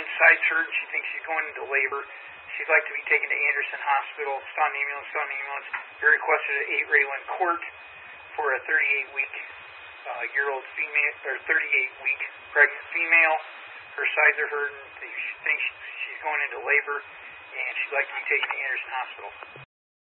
side's hurting. She thinks she's going into labor. She'd like to be taken to Anderson Hospital. Stun ambulance. They requested an 8-Raylan Court for a 38-week year-old female, or 38-week pregnant female. Her sides are hurting. She thinks she's going into labor, and she'd like to be taken to Anderson Hospital.